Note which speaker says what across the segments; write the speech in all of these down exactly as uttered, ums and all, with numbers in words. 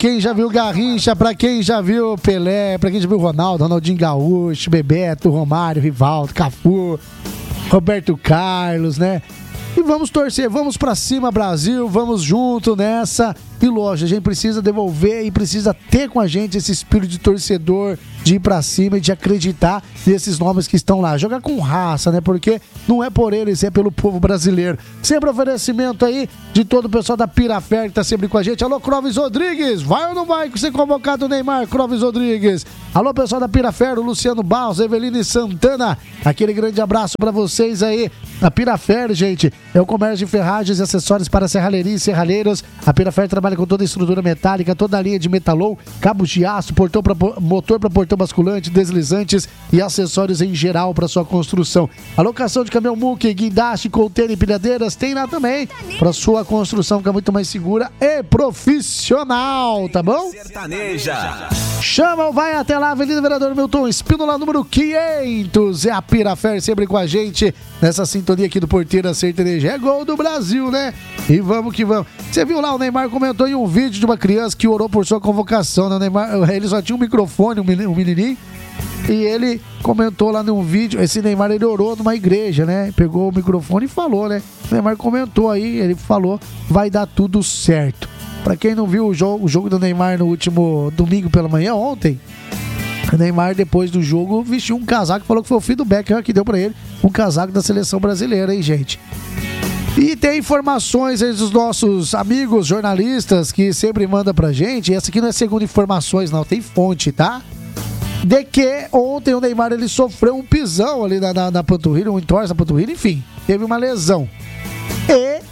Speaker 1: quem já viu Garrincha, pra quem já viu Pelé, pra quem já viu Ronaldo, Ronaldinho Gaúcho, Bebeto, Romário, Rivaldo, Cafu, Roberto Carlos, né? E vamos torcer, vamos pra cima, Brasil, vamos junto nessa. E lógico, a gente precisa devolver e precisa ter com a gente esse espírito de torcedor, de ir pra cima e de acreditar nesses nomes que estão lá. Jogar com raça, né? Porque não é por eles, é pelo povo brasileiro. Sempre oferecimento aí de todo o pessoal da Pirafer que tá sempre com a gente. Alô, Clóvis Rodrigues, vai ou não vai ser convocado o Neymar, Clóvis Rodrigues? Alô, pessoal da Pirafer, o Luciano Barros, Eveline Santana, aquele grande abraço pra vocês aí. A Pirafer, gente, é o comércio de ferragens e acessórios para serralheria e serralheiros. A Pirafer trabalha com toda a estrutura metálica, toda a linha de metalon, cabos de aço, portão pra, motor para portão basculante, deslizantes e acessórios em geral para sua construção. A locação de caminhão muque, guindaste, container e pilhadeiras tem lá também para sua construção ficar muito mais segura e profissional, tá bom?
Speaker 2: Sertaneja.
Speaker 1: Chama ou vai até lá, Avenida Vereador Milton Espínola, número quinhentos. É a Pirafer sempre com a gente nessa sintonia aqui do Porteira Sertaneja. É gol do Brasil, né? E vamos que vamos. Você viu lá, o Neymar comentou em um vídeo de uma criança que orou por sua convocação, né? O Neymar, ele só tinha um microfone, um menininho, e ele comentou lá num vídeo, esse Neymar, ele orou numa igreja, né? Pegou o microfone e falou, né? O Neymar comentou aí, ele falou, vai dar tudo certo. Pra quem não viu o jogo, o jogo do Neymar no último domingo pela manhã, ontem, o Neymar, depois do jogo, vestiu um casaco, falou que foi o filho do Beckham que deu pra ele, um casaco da seleção brasileira, hein, gente? E tem informações aí dos nossos amigos jornalistas que sempre mandam pra gente. Essa aqui não é segundo informações, não, tem fonte, tá? De que ontem o Neymar, ele sofreu um pisão ali na, na, na panturrilha, um entorse na panturrilha, enfim, teve uma lesão. E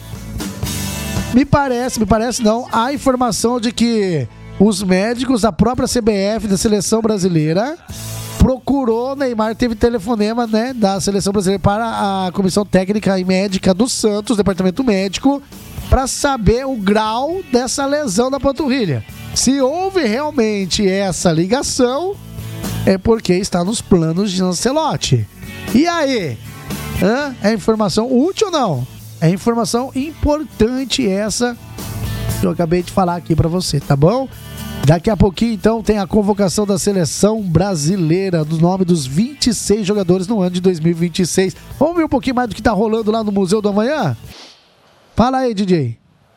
Speaker 1: me parece, me parece não, há informação de que os médicos da própria C B F, da seleção brasileira, procurou o Neymar, teve telefonema, né, da seleção brasileira para a comissão técnica e médica do Santos, departamento médico, para saber o grau dessa lesão da panturrilha. Se houve realmente essa ligação, é porque está nos planos de Ancelotti. E aí? Hã? É informação útil ou não? É informação importante essa que eu acabei de falar aqui para você, tá bom? Daqui a pouquinho, então, tem a convocação da seleção brasileira, do nome dos vinte e seis jogadores no ano de dois mil e vinte e seis. Vamos ver um pouquinho mais do que tá rolando lá no Museu do Amanhã? Fala aí, D J.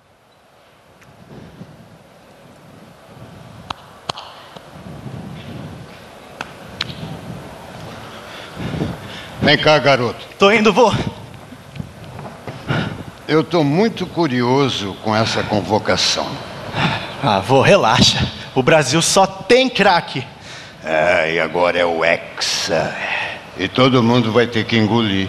Speaker 3: Vem cá, garoto.
Speaker 4: Tô indo, vô.
Speaker 3: Eu tô muito curioso com essa convocação.
Speaker 4: Ah, vô, relaxa. O Brasil só tem craque.
Speaker 3: É, e agora é o Hexa. E todo mundo vai ter que engolir.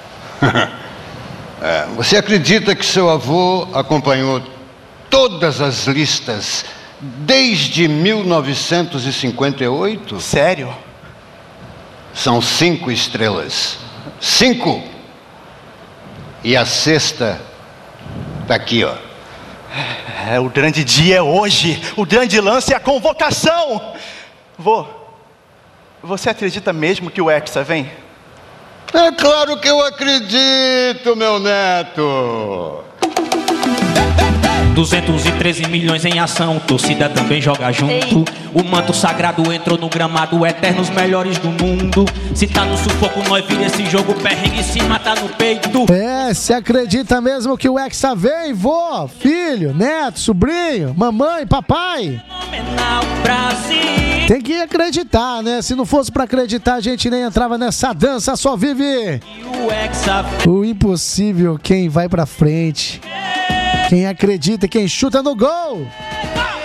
Speaker 3: É, você acredita que seu avô acompanhou todas as listas desde mil novecentos e cinquenta e oito?
Speaker 4: Sério?
Speaker 3: São cinco estrelas. Cinco! E a sexta tá aqui, ó.
Speaker 4: É, o grande dia é hoje. O grande lance é a convocação. Vô, você acredita mesmo que o Hexa vem?
Speaker 3: É claro que eu acredito, meu neto.
Speaker 5: duzentos e treze milhões em ação, torcida também joga junto. Ei. O manto sagrado entrou no gramado, eternos melhores do mundo. Se tá no sufoco, nós vira esse jogo, perrengue se mata no peito.
Speaker 1: É, se acredita mesmo que o Hexa vem, vô, filho, neto, sobrinho, mamãe, papai?
Speaker 5: Fenomenal Brasil.
Speaker 1: Tem que acreditar, né? Se não fosse pra acreditar, a gente nem entrava nessa dança, só vive
Speaker 5: E o Hexa
Speaker 1: o impossível, quem vai pra frente. Quem acredita, quem chuta no gol.